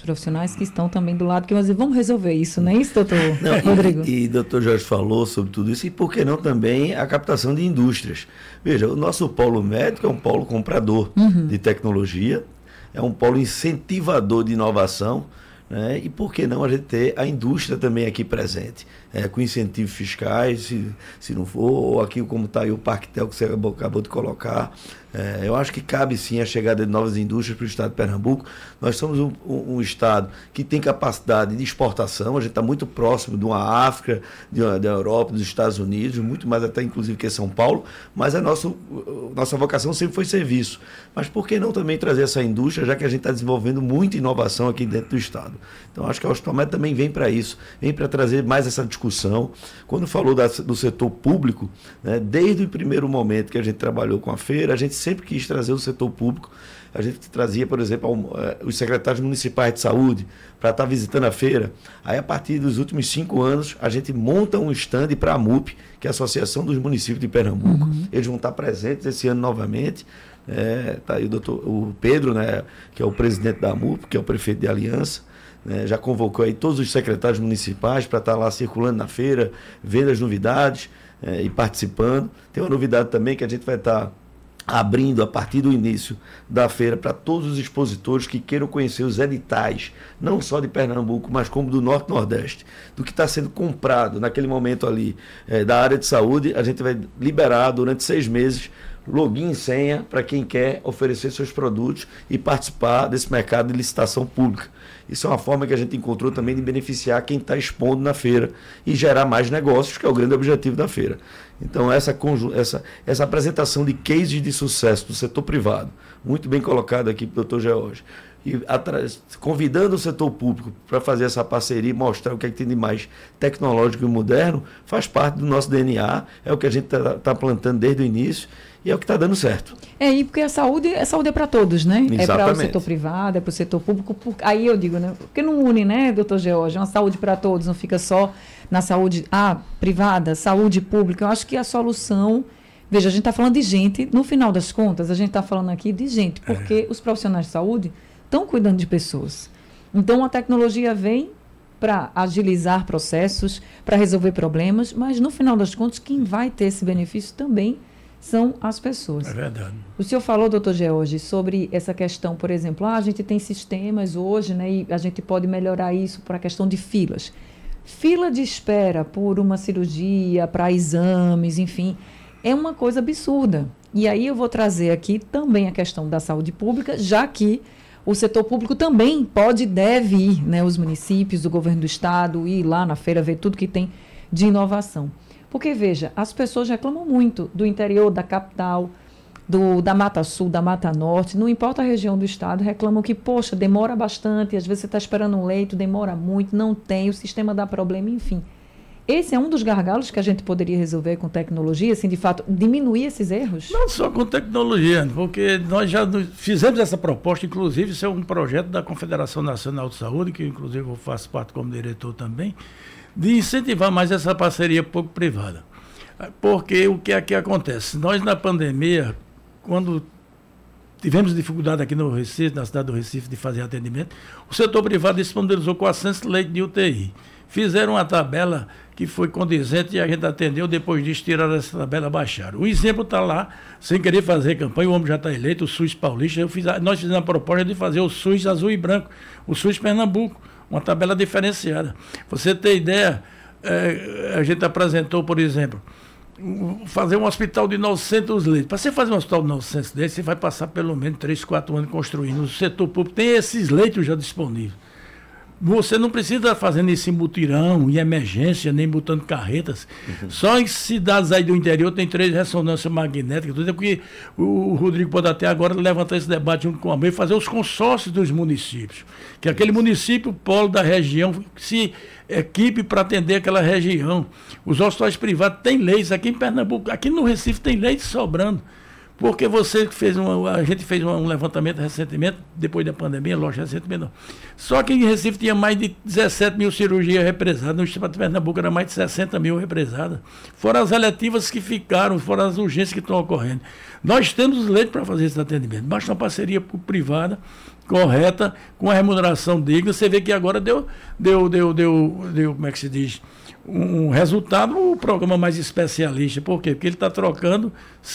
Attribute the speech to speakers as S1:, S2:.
S1: profissionais que estão também do lado, que vão dizer, vamos resolver isso, não é isso, doutor Rodrigo?
S2: E doutor Jorge falou sobre tudo isso, e por que não também a captação de indústrias? Veja, o nosso polo médico é um polo comprador de tecnologia, é um polo incentivador de inovação, né? E por que não a gente ter a indústria também aqui presente, com incentivos fiscais, se não for, ou aqui como está aí o Parquetel que você acabou de colocar. Eu acho que cabe sim a chegada de novas indústrias para o estado de Pernambuco. Nós somos um estado que tem capacidade de exportação, a gente está muito próximo de uma África, da Europa, dos Estados Unidos, muito mais até inclusive que São Paulo, mas nossa vocação sempre foi serviço. Mas por que não também trazer essa indústria, já que a gente está desenvolvendo muita inovação aqui dentro do estado? Então acho que a Ostomed também vem para isso, vem para trazer mais essa discussão. Quando falou do setor público, né, desde o primeiro momento que a gente trabalhou com a feira, a gente sempre quis trazer o setor público. A gente trazia, por exemplo, os secretários municipais de saúde para estar visitando a feira. Aí, a partir dos últimos 5 anos, a gente monta um stand para a MUP, que é a Associação dos Municípios de Pernambuco. Eles vão estar presentes esse ano novamente. Tá aí o Pedro, né, que é o presidente da MUP, que é o prefeito de Aliança. Já convocou aí todos os secretários municipais para estar lá circulando na feira, vendo as novidades e participando. Tem uma novidade também que a gente vai estar abrindo a partir do início da feira para todos os expositores que queiram conhecer os editais, não só de Pernambuco, mas como do Norte e Nordeste, do que está sendo comprado naquele momento ali da área de saúde. A gente vai liberar durante 6 meses login e senha para quem quer oferecer seus produtos e participar desse mercado de licitação pública. Isso é uma forma que a gente encontrou também de beneficiar quem está expondo na feira e gerar mais negócios, que é o grande objetivo da feira. Então, essa apresentação de cases de sucesso do setor privado, muito bem colocado aqui pelo Dr. George, e convidando o setor público para fazer essa parceria e mostrar o que é que tem de mais tecnológico e moderno, faz parte do nosso DNA, é o que a gente está plantando desde o início e é o que está dando certo.
S1: E porque a saúde é para todos, né?
S2: Exatamente.
S1: É para o setor privado, é para o setor público. Aí eu digo, né? Porque não une, né, doutor George? Uma saúde para todos, não fica só na saúde privada, saúde pública. Eu acho que a solução... Veja, a gente está falando de gente, no final das contas, a gente está falando aqui de gente, porque os profissionais de saúde estão cuidando de pessoas. Então, a tecnologia vem para agilizar processos, para resolver problemas, mas, no final das contas, quem vai ter esse benefício também são as pessoas.
S3: É verdade.
S1: O senhor falou, doutor George, sobre essa questão, por exemplo, a gente tem sistemas hoje, né, e a gente pode melhorar isso por a questão de filas. Fila de espera por uma cirurgia, para exames, enfim, é uma coisa absurda. E aí eu vou trazer aqui também a questão da saúde pública, já que o setor público também pode e deve ir, né, os municípios, o governo do estado, ir lá na feira, ver tudo que tem de inovação. Porque, veja, as pessoas reclamam muito do interior, da capital, da Mata Sul, da Mata Norte, não importa a região do estado, reclamam que, poxa, demora bastante, às vezes você está esperando um leito, demora muito, não tem, o sistema dá problema, enfim. Esse é um dos gargalos que a gente poderia resolver com tecnologia, assim, de fato, diminuir esses erros?
S3: Não só com tecnologia, porque nós já fizemos essa proposta, inclusive, isso é um projeto da Confederação Nacional de Saúde, que inclusive eu faço parte como diretor também, de incentivar mais essa parceria público-privada. Porque o que aqui acontece? Nós, na pandemia, quando tivemos dificuldade aqui no Recife, na cidade do Recife, de fazer atendimento, o setor privado disponibilizou 400 leitos de UTI. Fizeram uma tabela que foi condizente e a gente atendeu, depois disso tiraram essa tabela, baixaram. O exemplo está lá, sem querer fazer campanha, o homem já está eleito, o SUS paulista, nós fizemos a proposta de fazer o SUS azul e branco, o SUS Pernambuco, uma tabela diferenciada. Você ter ideia, a gente apresentou, por exemplo, fazer um hospital de 900 leitos. Para você fazer um hospital de 900 leitos, você vai passar pelo menos 3, 4 anos construindo. O setor público tem esses leitos já disponíveis. Você não precisa estar fazendo esse mutirão em emergência, nem botando carretas. Só em cidades aí do interior tem 3 ressonâncias magnéticas, porque o Rodrigo pode até agora levantar esse debate junto com a mãe e fazer os consórcios dos municípios. Que aquele município, polo da região, se equipe para atender aquela região. Os hospitais privados têm leis aqui em Pernambuco, aqui no Recife tem leis sobrando. Porque a gente fez um levantamento recentemente, depois da pandemia, lógico, recentemente não. Só que em Recife tinha mais de 17 mil cirurgias represadas, no estado de Pernambuco era mais de 60 mil represadas. Fora as eletivas que ficaram, fora as urgências que estão ocorrendo. Nós temos os leitos para fazer esse atendimento, basta uma parceria privada, correta, com a remuneração digna. Você vê que agora deu como é que se diz? Um resultado, um programa mais especialista. Por quê? Porque ele está trocando